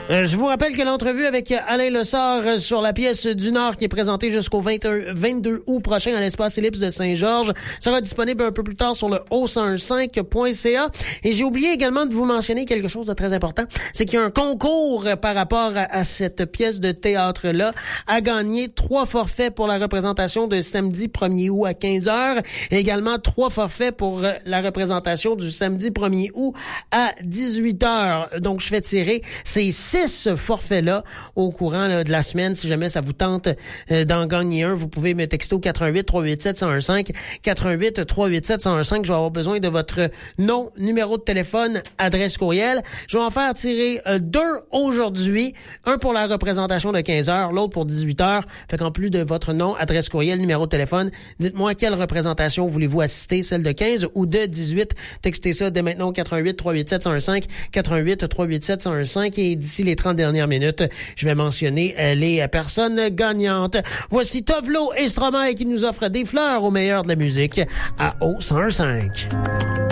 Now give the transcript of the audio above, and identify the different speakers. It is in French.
Speaker 1: Je vous rappelle que l'entrevue avec Alain Lessard sur la pièce du Nord qui est présentée jusqu'au 22 août prochain à l'espace Ellipse de Saint-Georges sera disponible un peu plus tard sur le o105.ca. Et j'ai oublié également de vous mentionner quelque chose de très important, c'est qu'il y a un concours par rapport à cette pièce de théâtre-là à gagner 3 forfaits pour la représentation de samedi 1er août à 15h et également 3 forfaits pour la représentation du samedi 1er août à 18h. Donc, je fais tirer ces 6 forfaits-là au courant là, de la semaine. Si jamais ça vous tente d'en gagner un, vous pouvez me texter au 88 387 1015, 88 387 1015. Je vais avoir besoin de votre nom, numéro de téléphone, adresse courriel. Je vais en faire tirer 2 aujourd'hui. Un pour la représentation de 15h, l'autre pour 18h. Fait qu'en plus de votre nom, adresse courriel, numéro de téléphone, dites-moi quelle représentation voulez-vous assister, celle de 15 ou de 18. Textez ça dès maintenant au 88 387 1015, 88 387 1015 et d'ici les 30 dernières minutes, je vais mentionner les personnes gagnantes. Voici Tovlo et Stromae qui nous offrent des fleurs au meilleur de la musique à O105.